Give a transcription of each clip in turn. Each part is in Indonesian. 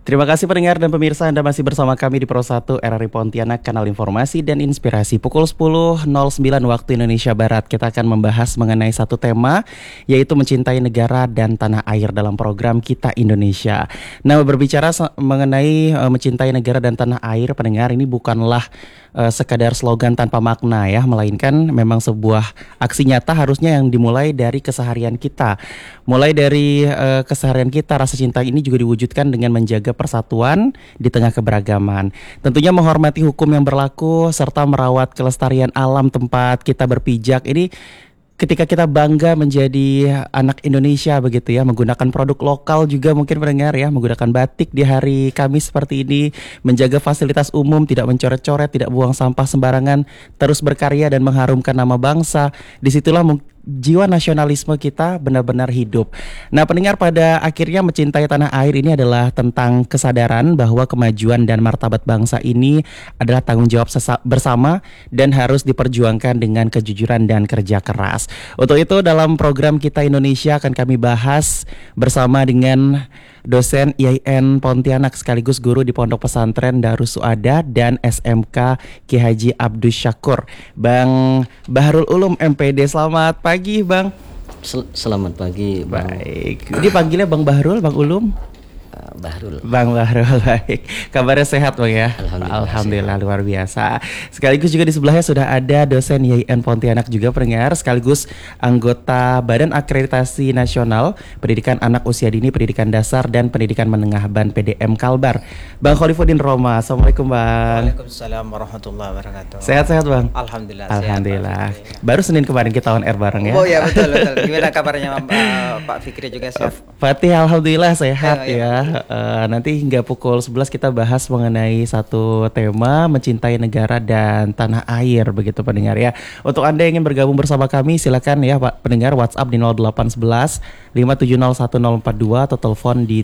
Terima kasih pendengar dan pemirsa, Anda masih bersama kami di Pro 1 RRI Pontianak, kanal informasi dan inspirasi. Pukul 10.09 waktu Indonesia Barat, kita akan membahas mengenai satu tema, yaitu mencintai negara dan tanah air dalam program Kita Indonesia. Nah, berbicara mengenai mencintai negara dan tanah air, pendengar, ini bukanlah sekadar slogan tanpa makna ya, melainkan memang sebuah aksi nyata harusnya yang dimulai dari keseharian kita. Mulai dari keseharian kita, rasa cinta ini juga diwujudkan dengan menjaga persatuan di tengah keberagaman. Tentunya menghormati hukum yang berlaku serta merawat kelestarian alam tempat kita berpijak. Ini ketika kita bangga menjadi anak Indonesia begitu ya, menggunakan produk lokal juga mungkin pendengar ya, menggunakan batik di hari Kamis seperti ini, menjaga fasilitas umum, tidak mencoret-coret, tidak buang sampah sembarangan, terus berkarya dan mengharumkan nama bangsa. Disitulah jiwa nasionalisme kita benar-benar hidup. Nah, pendengar, pada akhirnya mencintai tanah air ini adalah tentang kesadaran bahwa kemajuan dan martabat bangsa ini adalah tanggung jawab bersama dan harus diperjuangkan dengan kejujuran dan kerja keras. Untuk itu dalam program Kita Indonesia akan kami bahas bersama dengan dosen IAIN Pontianak sekaligus guru di Pondok Pesantren Darus Suada dan SMK Ki Haji Abdus Syakur, Bang Bahrul Ulum MPD. Selamat pagi, Bang. Selamat pagi, Bang. Baik. Ini panggilnya Bang Bahrul, Bang Ulum? Bahrul. Bang Bahrul, baik. Kabarnya sehat, Bang ya? Alhamdulillah luar biasa. Sekaligus juga di sebelahnya sudah ada dosen IAIN Pontianak juga pendengar, sekaligus anggota Badan Akreditasi Nasional Pendidikan Anak Usia Dini, Pendidikan Dasar dan Pendidikan Menengah BAN PDM Kalbar, Bang Kholifuddin Roma. Assalamualaikum, Bang. Waalaikumsalam warahmatullahi wabarakatuh. Sehat-sehat, Bang? Alhamdulillah. Alhamdulillah. Sehat, Baru Senin kemarin kita on air bareng ya. Oh ya, betul. Gimana kabarnya Pak Fikri juga sehat? Fatih, alhamdulillah sehat ya. Nanti hingga pukul 11 kita bahas mengenai satu tema, mencintai negara dan tanah air begitu pendengar ya. Untuk Anda yang ingin bergabung bersama kami silakan ya Pak pendengar, WhatsApp di 0811 5701042 atau telepon di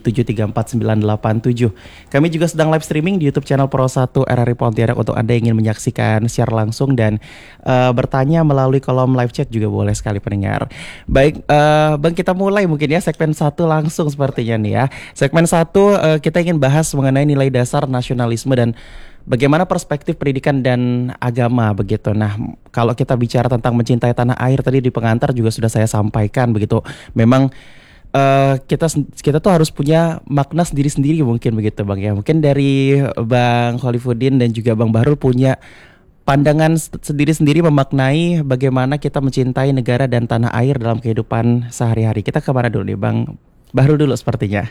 734987. Kami juga sedang live streaming di YouTube channel Pro 1 RRI Pontianak untuk Anda yang ingin menyaksikan secara langsung dan bertanya melalui kolom live chat juga boleh sekali pendengar. Baik, Bang, kita mulai mungkin ya segmen 1 langsung sepertinya nih ya. Segmen 1 kita ingin bahas mengenai nilai dasar nasionalisme dan bagaimana perspektif pendidikan dan agama begitu. Nah, kalau kita bicara tentang mencintai tanah air tadi di pengantar juga sudah saya sampaikan begitu. Memang kita tuh harus punya makna sendiri-sendiri mungkin begitu, Bang ya. Mungkin dari Bang Kholifuddin dan juga Bang Bahrul punya pandangan sendiri-sendiri memaknai bagaimana kita mencintai negara dan tanah air dalam kehidupan sehari-hari. Kita kemana dulu nih, Bang Bahrul dulu sepertinya.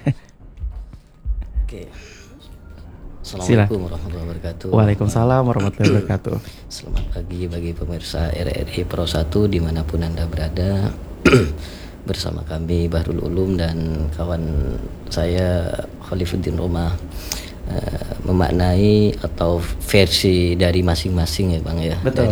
Oke. Assalamualaikum warahmatullahi wabarakatuh. Waalaikumsalam warahmatullahi wabarakatuh. Selamat pagi bagi pemirsa RRI Pro 1 dimanapun Anda berada. Bersama kami Bahrul Ulum dan kawan saya Kholifuddin Roma, memaknai atau versi dari masing-masing ya Bang ya. Betul.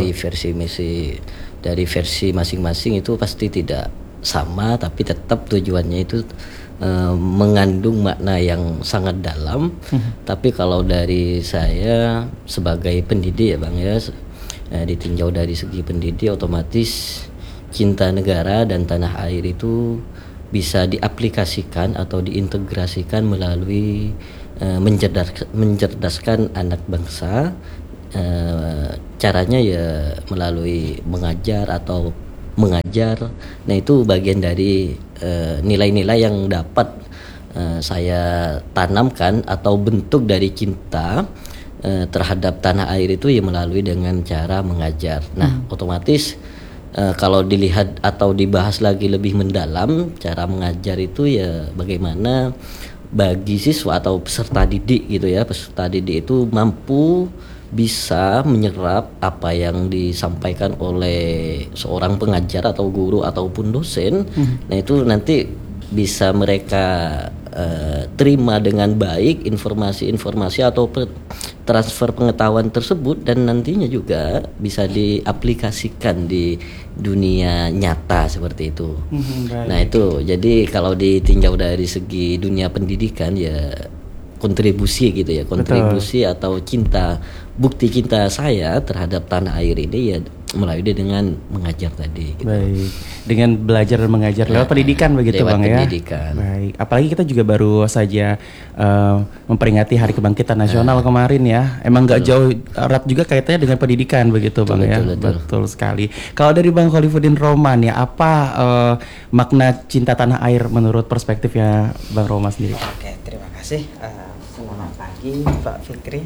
Dari versi masing-masing itu pasti tidak sama, tapi tetap tujuannya itu mengandung makna yang sangat dalam. Tapi kalau dari saya sebagai pendidik ya Bang ya, ditinjau dari segi pendidik, otomatis cinta negara dan tanah air itu bisa diaplikasikan atau diintegrasikan melalui mencerdaskan anak bangsa. Caranya ya melalui mengajar atau mengajar. Nah, itu bagian dari nilai-nilai yang dapat saya tanamkan atau bentuk dari cinta terhadap tanah air itu ya melalui dengan cara mengajar. Nah, otomatis kalau dilihat atau dibahas lagi lebih mendalam, cara mengajar itu ya bagaimana bagi siswa atau peserta didik gitu ya, peserta didik itu mampu bisa menyerap apa yang disampaikan oleh seorang pengajar atau guru ataupun dosen. Nah, itu nanti bisa mereka terima dengan baik informasi-informasi atau transfer pengetahuan tersebut, dan nantinya juga bisa diaplikasikan di dunia nyata seperti itu. Nah, itu jadi kalau ditinjau dari segi dunia pendidikan ya kontribusi gitu ya, kontribusi atau cinta, bukti cinta saya terhadap tanah air ini ya melalui dengan mengajar tadi gitu. Baik, dengan belajar dan mengajar lewat pendidikan begitu lewat Bang ya. pendidikan. Baik, apalagi kita juga baru saja memperingati Hari Kebangkitan Nasional kemarin ya. Emang nggak jauh erat juga kaitannya dengan pendidikan begitu Bang ya. Betul sekali. Kalau dari Bang Kholifuddin Roman ya, apa makna cinta tanah air menurut perspektifnya Bang Roma sendiri? Oke, terima kasih. Selamat pagi Pak Fikri.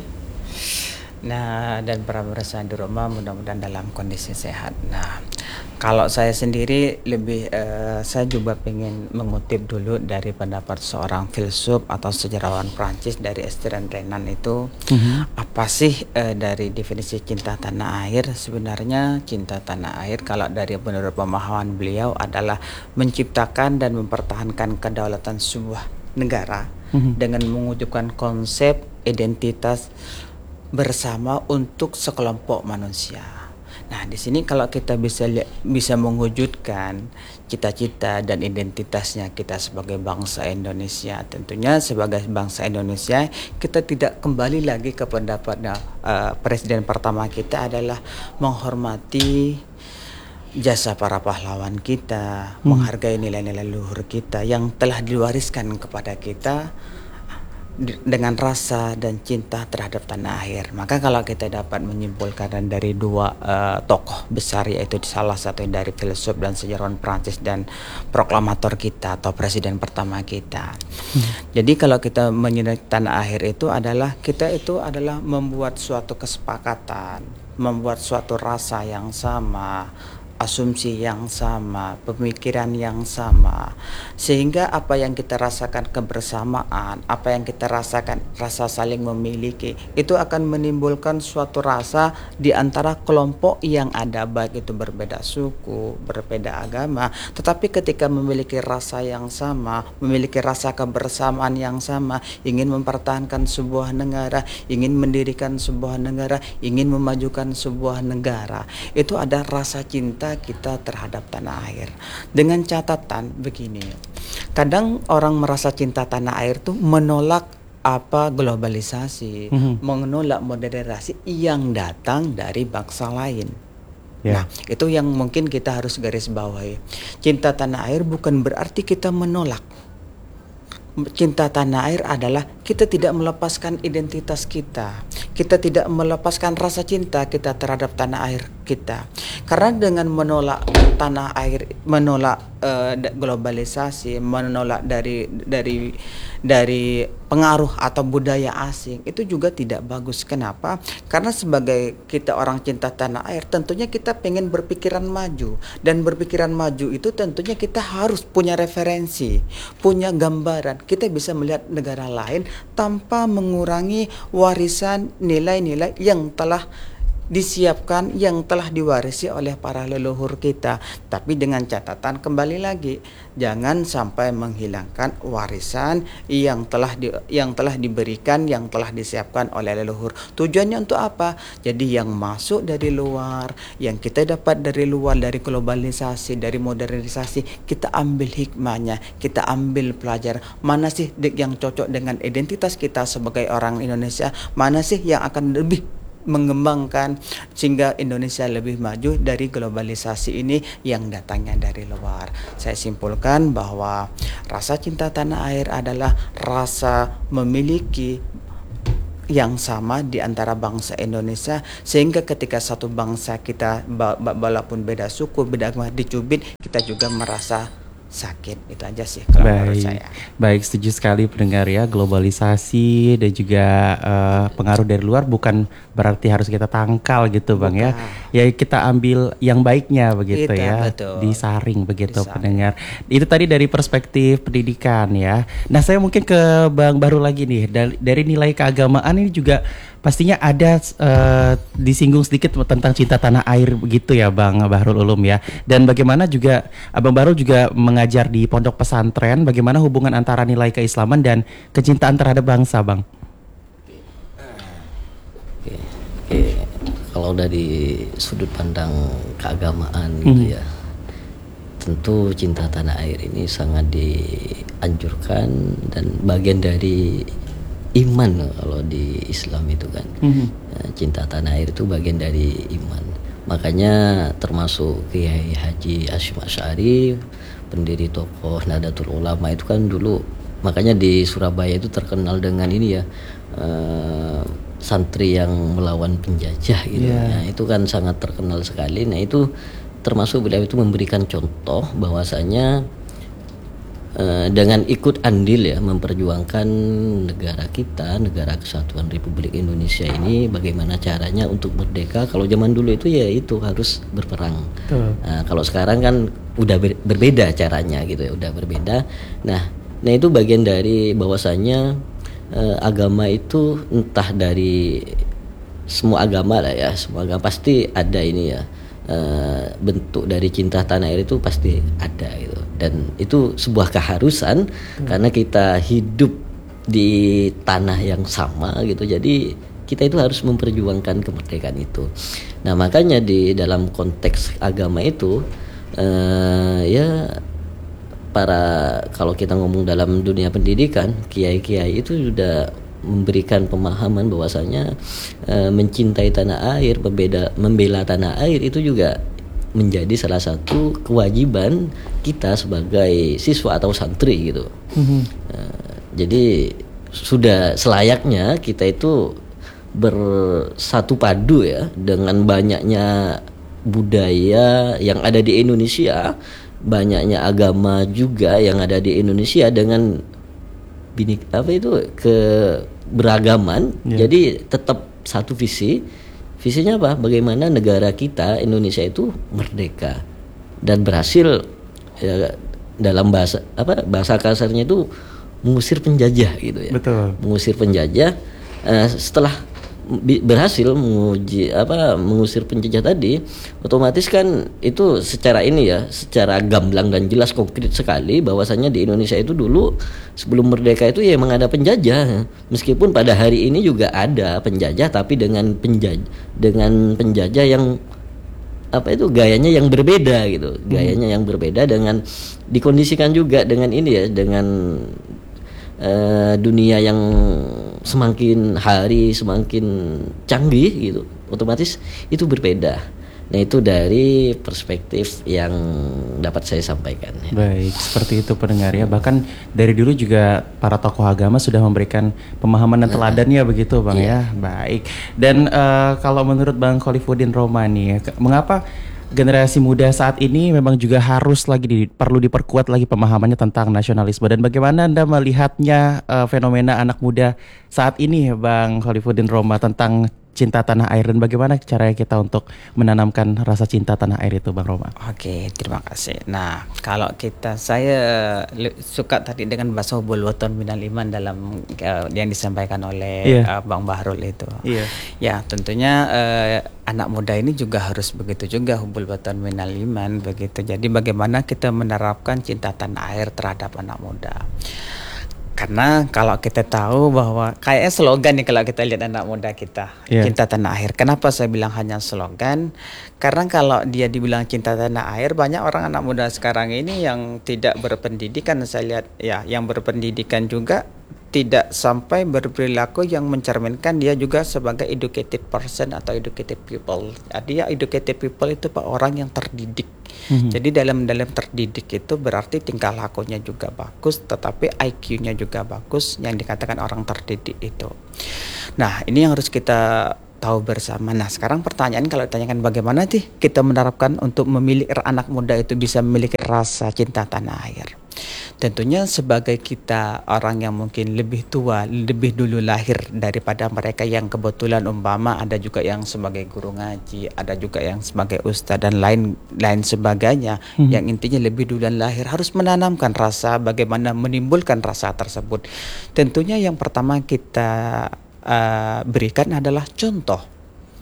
Nah, dan para pemirsa di rumah mudah-mudahan dalam kondisi sehat. Nah, kalau saya sendiri saya juga pengen mengutip dulu dari pendapat seorang filsuf atau sejarawan Prancis dari Esteban Renan itu apa sih dari definisi cinta tanah air? Sebenarnya cinta tanah air kalau dari menurut pemahaman beliau adalah menciptakan dan mempertahankan kedaulatan sebuah negara dengan mewujudkan konsep identitas bersama untuk sekelompok manusia. Nah, di sini kalau kita bisa mewujudkan cita-cita dan identitasnya kita sebagai bangsa Indonesia, tentunya sebagai bangsa Indonesia kita tidak kembali lagi ke pendapatnya presiden pertama kita adalah menghormati jasa para pahlawan kita, menghargai nilai-nilai luhur kita yang telah diwariskan kepada kita dengan rasa dan cinta terhadap tanah air. Maka kalau kita dapat menyimpulkan dari dua tokoh besar, yaitu salah satu dari filsuf dan sejarawan Prancis dan proklamator kita atau presiden pertama kita. Jadi kalau kita menyinari tanah air itu adalah membuat suatu kesepakatan, membuat suatu rasa yang sama, asumsi yang sama, pemikiran yang sama, sehingga apa yang kita rasakan kebersamaan, apa yang kita rasakan rasa saling memiliki, itu akan menimbulkan suatu rasa di antara kelompok yang ada, baik itu berbeda suku, berbeda agama, tetapi ketika memiliki rasa yang sama, memiliki rasa kebersamaan yang sama, ingin mempertahankan sebuah negara, ingin mendirikan sebuah negara, ingin memajukan sebuah negara, itu ada rasa cinta kita terhadap tanah air. Dengan catatan begini, kadang orang merasa cinta tanah air tuh menolak globalisasi, menolak modernisasi yang datang dari bangsa lain. Nah, itu yang mungkin kita harus garis bawahi. Cinta tanah air bukan berarti kita menolak. Cinta tanah air adalah kita tidak melepaskan identitas kita. Kita tidak melepaskan rasa cinta kita terhadap tanah air kita. Karena dengan menolak tanah air, menolak globalisasi, menolak dari pengaruh atau budaya asing, itu juga tidak bagus. Kenapa? Karena sebagai kita orang cinta tanah air, tentunya kita pengen berpikiran maju, dan berpikiran maju itu tentunya kita harus punya referensi, punya gambaran. Kita bisa melihat negara lain tanpa mengurangi warisan nilai-nilai yang telah disiapkan, yang telah diwarisi oleh para leluhur kita. Tapi dengan catatan, kembali lagi, jangan sampai menghilangkan warisan yang telah diberikan, yang telah disiapkan oleh leluhur. Tujuannya untuk apa? Jadi yang masuk dari luar, yang kita dapat dari luar, dari globalisasi, dari modernisasi, kita ambil hikmahnya, kita ambil pelajaran. Mana sih yang cocok dengan identitas kita sebagai orang Indonesia? Mana sih yang akan lebih mengembangkan sehingga Indonesia lebih maju dari globalisasi ini yang datangnya dari luar. Saya simpulkan bahwa rasa cinta tanah air adalah rasa memiliki yang sama di antara bangsa Indonesia, sehingga ketika satu bangsa kita walaupun beda suku, beda agama dicubit, kita juga merasa sakit. Itu aja sih kalau menurut saya. Baik, setuju sekali pendengar ya. Globalisasi dan juga pengaruh dari luar bukan berarti harus kita tangkal gitu Bang ya. Ya kita ambil yang baiknya begitu ya. Betul. Disaring begitu pendengar. Itu tadi dari perspektif pendidikan ya. Nah, saya mungkin ke Bang Bahrul lagi nih. Dari nilai keagamaan ini juga pastinya ada disinggung sedikit tentang cinta tanah air begitu ya Bang Bahrul Ulum ya. Dan bagaimana juga Abang Bahrul juga mengajar di pondok pesantren, bagaimana hubungan antara nilai keislaman dan kecintaan terhadap bangsa Bang? Oke. Kalau dari sudut pandang keagamaan gitu ya, tentu cinta tanah air ini sangat dianjurkan dan bagian dari iman. Kalau di Islam itu kan cinta tanah air itu bagian dari iman. Makanya termasuk Kiai Haji Hashim Asy'ari, pendiri tokoh Nahdlatul Ulama itu kan dulu, makanya di Surabaya itu terkenal dengan ini ya, santri yang melawan penjajah gitu. Nah, itu kan sangat terkenal sekali. Nah, itu termasuk beliau itu memberikan contoh bahwasanya dengan ikut andil ya memperjuangkan negara kita, negara kesatuan Republik Indonesia ini, bagaimana caranya untuk merdeka. Kalau zaman dulu itu ya itu harus berperang. Nah, kalau sekarang kan udah berbeda caranya gitu ya, udah berbeda. Nah itu bagian dari bahwasanya agama itu entah dari semua agama lah ya, semua agama pasti ada ini ya, bentuk dari cinta tanah air itu pasti ada gitu, dan itu sebuah keharusan karena kita hidup di tanah yang sama gitu, jadi kita itu harus memperjuangkan kemerdekaan itu. Nah makanya di dalam konteks agama itu ya kalau kita ngomong dalam dunia pendidikan, kiai-kiai itu sudah memberikan pemahaman bahwasanya mencintai tanah air, membela tanah air itu juga menjadi salah satu kewajiban kita sebagai siswa atau santri gitu. Jadi sudah selayaknya kita itu bersatu padu ya dengan banyaknya budaya yang ada di Indonesia, banyaknya agama juga yang ada di Indonesia dengan keberagaman. Jadi tetap satu visinya apa? Bagaimana negara kita Indonesia itu merdeka dan berhasil ya, dalam bahasa kasarnya itu mengusir penjajah gitu ya. Betul. Mengusir penjajah. Setelah berhasil mengusir penjajah tadi, otomatis kan itu secara gamblang dan jelas konkret sekali bahwasanya di Indonesia itu dulu sebelum merdeka itu ya emang ada penjajah, meskipun pada hari ini juga ada penjajah, tapi dengan penjajah yang gayanya yang berbeda gitu, gayanya yang berbeda, dengan dikondisikan juga dengan ini ya, dengan dunia yang semakin hari semakin canggih gitu, otomatis itu berbeda. Nah itu dari perspektif yang dapat saya sampaikan. Baik, seperti itu pendengar ya. Bahkan dari dulu juga para tokoh agama sudah memberikan pemahaman dan teladannya begitu Bang ya. Baik. Dan kalau menurut Bang Kholifuddin Roma nih, mengapa generasi muda saat ini memang juga harus perlu diperkuat lagi pemahamannya tentang nasionalisme, dan bagaimana Anda melihatnya fenomena anak muda saat ini Bang Kholifuddin Roma tentang cinta tanah air, dan bagaimana caranya kita untuk menanamkan rasa cinta tanah air itu Bang Roma? Oke, terima kasih. Nah, kalau saya suka tadi dengan bahasa hubul waton minal iman dalam yang disampaikan oleh Bang Bahrul itu. Ya, tentunya anak muda ini juga harus begitu juga, hubul waton minal iman begitu. Jadi bagaimana kita menerapkan cinta tanah air terhadap anak muda. Karena kalau kita tahu bahwa kayaknya slogan nih kalau kita lihat anak muda kita, cinta tanah air. Kenapa saya bilang hanya slogan? Karena kalau dia dibilang cinta tanah air, banyak orang anak muda sekarang ini yang tidak berpendidikan, saya lihat ya, yang berpendidikan juga tidak sampai berperilaku yang mencerminkan dia juga sebagai educated person atau educated people. Jadi ya educated people itu orang yang terdidik. Jadi dalam terdidik itu berarti tingkah lakunya juga bagus, tetapi IQ-nya juga bagus, yang dikatakan orang terdidik itu. Nah ini yang harus kita tahu bersama. Nah sekarang pertanyaan kalau ditanyakan bagaimana sih kita menerapkan untuk memiliki anak muda itu bisa memiliki rasa cinta tanah air. Tentunya sebagai kita orang yang mungkin lebih tua, lebih dulu lahir daripada mereka yang kebetulan umpama ada juga yang sebagai guru ngaji, ada juga yang sebagai ustadz dan lain sebagainya, yang intinya lebih duluan lahir, harus menanamkan rasa, bagaimana menimbulkan rasa tersebut. Tentunya yang pertama kita berikan adalah contoh.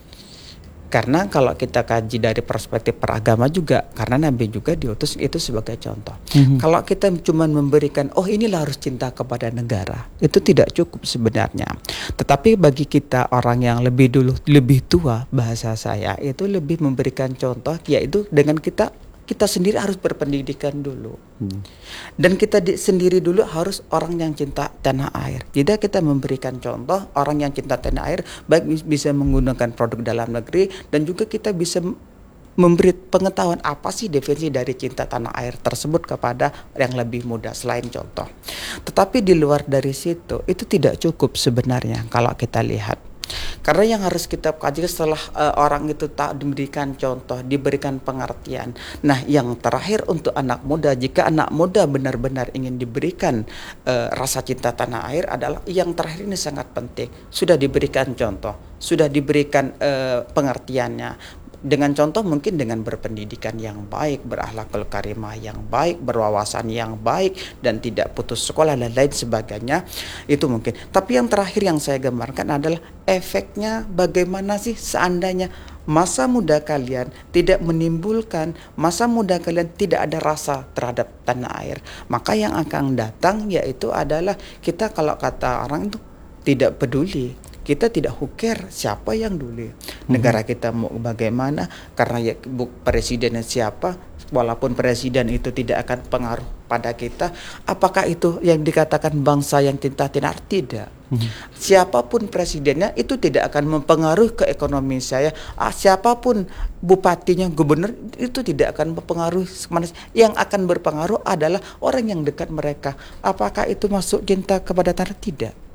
Karena kalau kita kaji dari perspektif peragama juga, karena Nabi juga diutus itu sebagai contoh. Kalau kita cuma memberikan, inilah harus cinta kepada negara, itu tidak cukup sebenarnya. Tetapi bagi kita orang yang lebih tua, bahasa saya itu lebih memberikan contoh, yaitu dengan kita sendiri harus berpendidikan dulu. Dan kita sendiri dulu harus orang yang cinta tanah air. Jadi kita memberikan contoh orang yang cinta tanah air, baik bisa menggunakan produk dalam negeri, dan juga kita bisa memberi pengetahuan apa sih definisi dari cinta tanah air tersebut kepada yang lebih muda selain contoh. Tetapi di luar dari situ itu tidak cukup sebenarnya kalau kita lihat. Karena yang harus kita kaji setelah orang itu tak diberikan contoh, diberikan pengertian. Nah, yang terakhir untuk anak muda, jika anak muda benar-benar ingin diberikan rasa cinta tanah air adalah yang terakhir ini sangat penting. Sudah diberikan contoh, sudah diberikan pengertiannya. Dengan contoh mungkin dengan berpendidikan yang baik, berakhlakul karimah yang baik, berwawasan yang baik, dan tidak putus sekolah dan lain sebagainya, itu mungkin. Tapi yang terakhir yang saya gambarkan adalah efeknya bagaimana sih seandainya masa muda kalian tidak menimbulkan, masa muda kalian tidak ada rasa terhadap tanah air. Maka yang akan datang yaitu adalah kita, kalau kata orang itu, tidak peduli. Kita tidak care siapa yang dulu. Negara kita mau bagaimana, karena ya presidennya siapa, walaupun presiden itu tidak akan pengaruh pada kita. Apakah itu yang dikatakan bangsa yang cinta tanah air? Tidak. Siapapun presidennya itu tidak akan mempengaruhi ke ekonomi saya. Siapapun bupatinya, gubernur itu tidak akan mempengaruhi. Yang akan berpengaruh adalah orang yang dekat mereka. Apakah itu masuk cinta kepada tanah? Tidak.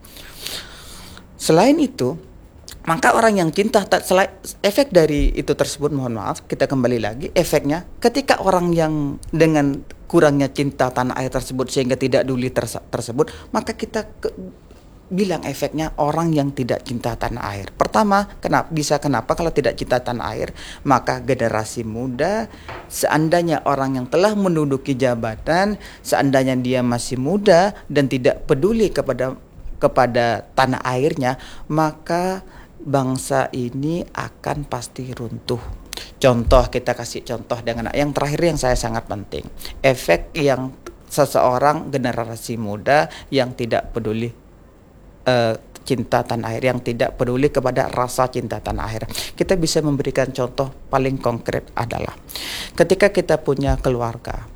Selain itu, maka orang yang cinta, efek dari itu tersebut, mohon maaf, kita kembali lagi, efeknya ketika orang yang dengan kurangnya cinta tanah air tersebut sehingga tidak peduli tersebut, maka kita bilang efeknya orang yang tidak cinta tanah air. Pertama, kenapa kalau tidak cinta tanah air? Maka generasi muda, seandainya orang yang telah menduduki jabatan, seandainya dia masih muda dan tidak peduli kepada tanah airnya, maka bangsa ini akan pasti runtuh. Contoh, kita kasih contoh dengan yang terakhir yang saya sangat penting. Efek yang seseorang generasi muda yang tidak peduli cinta tanah air, yang tidak peduli kepada rasa cinta tanah air. Kita bisa memberikan contoh paling konkret adalah ketika kita punya keluarga.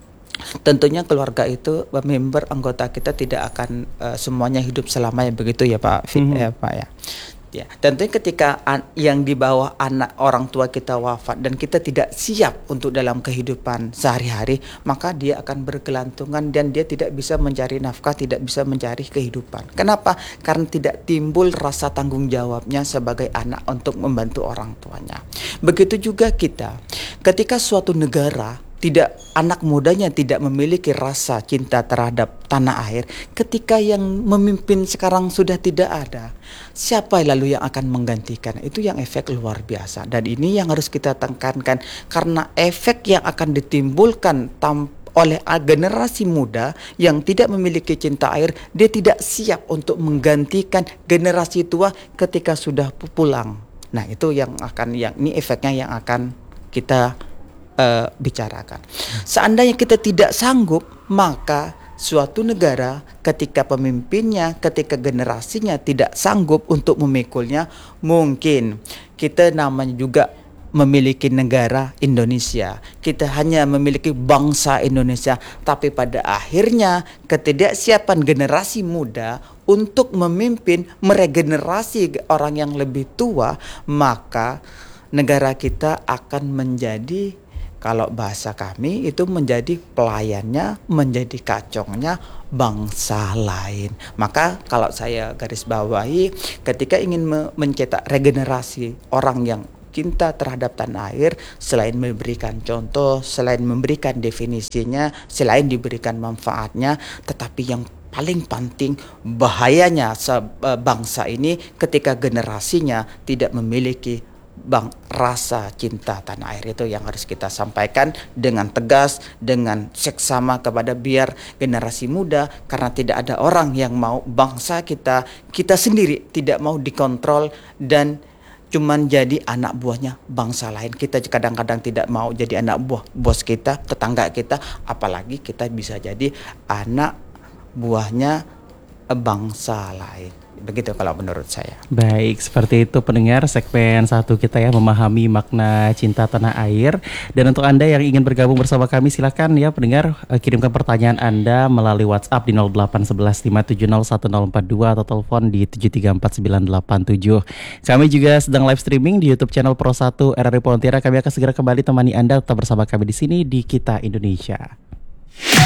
Tentunya keluarga itu member anggota kita tidak akan semuanya hidup selamanya, begitu ya Pak Pak ya. Ya, tentunya ketika yang di bawah anak orang tua kita wafat dan kita tidak siap untuk dalam kehidupan sehari-hari, maka dia akan bergelantungan dan dia tidak bisa mencari nafkah, tidak bisa mencari kehidupan. Kenapa? Karena tidak timbul rasa tanggung jawabnya sebagai anak untuk membantu orang tuanya. Begitu juga kita, ketika suatu negara anak mudanya tidak memiliki rasa cinta terhadap tanah air, ketika yang memimpin sekarang sudah tidak ada, siapa lalu yang akan menggantikan? Itu yang efek luar biasa, dan ini yang harus kita tekankan, karena efek yang akan ditimbulkan oleh generasi muda yang tidak memiliki cinta air, dia tidak siap untuk menggantikan generasi tua ketika sudah pulang. Nah, itu ini efeknya yang akan kita bicarakan. Seandainya kita tidak sanggup, maka suatu negara ketika pemimpinnya, ketika generasinya tidak sanggup untuk memikulnya, mungkin kita namanya juga memiliki negara Indonesia. Kita hanya memiliki bangsa Indonesia, tapi pada akhirnya ketidaksiapan generasi muda untuk memimpin, meregenerasi orang yang lebih tua, maka negara kita akan menjadi, kalau bahasa kami itu menjadi pelayannya, menjadi kacongnya bangsa lain. Maka kalau saya garis bawahi, ketika ingin mencetak regenerasi orang yang cinta terhadap tanah air, selain memberikan contoh, selain memberikan definisinya, selain diberikan manfaatnya, tetapi yang paling penting bahayanya bangsa ini ketika generasinya tidak memiliki rasa cinta tanah air. Itu yang harus kita sampaikan dengan tegas, dengan seksama kepada biar generasi muda, karena tidak ada orang yang mau bangsa kita sendiri tidak mau dikontrol dan cuman jadi anak buahnya bangsa lain. Kita kadang-kadang tidak mau jadi anak buah bos kita, tetangga kita, apalagi kita bisa jadi anak buahnya bangsa lain. Begitu kalau menurut saya. Baik, seperti itu pendengar segmen 1 kita ya, memahami makna cinta tanah air. Dan untuk Anda yang ingin bergabung bersama kami, silakan ya pendengar, kirimkan pertanyaan Anda melalui WhatsApp di 0811 570 1042 atau telepon di 7349987. Kami juga sedang live streaming di YouTube channel Pro 1 RRI Pontianak. Kami akan segera kembali temani Anda, tetap bersama kami di sini di Kita Indonesia.